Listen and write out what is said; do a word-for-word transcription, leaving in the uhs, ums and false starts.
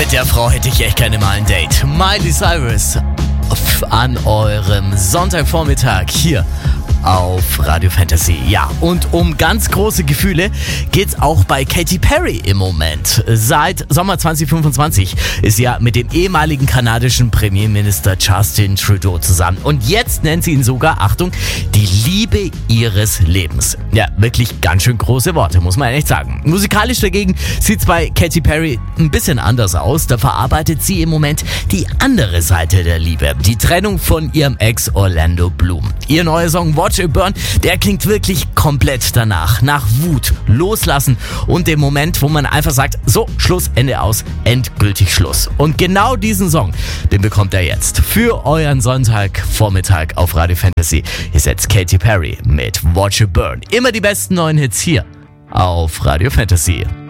Mit der Frau hätte ich echt gerne mal ein Date. Miley Cyrus an eurem Sonntagvormittag hier auf Radio Fantasy. Ja, und um ganz große Gefühle geht's auch bei Katy Perry im Moment. Seit Sommer zwanzig fünfundzwanzig ist sie ja mit dem ehemaligen kanadischen Premierminister Justin Trudeau zusammen. Und jetzt nennt sie ihn sogar, Achtung, die Liebe ihres Lebens. Ja, wirklich ganz schön große Worte, muss man echt sagen. Musikalisch dagegen sieht's bei Katy Perry ein bisschen anders aus. Da verarbeitet sie im Moment die andere Seite der Liebe. Die Trennung von ihrem Ex Orlando Bloom. Ihr neuer Song Watch It Burn, der klingt wirklich komplett danach. Nach Wut, Loslassen und dem Moment, wo man einfach sagt, so, Schluss, Ende aus, endgültig Schluss. Und genau diesen Song, den bekommt er jetzt für euren Sonntagvormittag auf Radio Fantasy. Hier ist jetzt Katy Perry mit Watch It Burn. Immer die besten neuen Hits hier auf Radio Fantasy.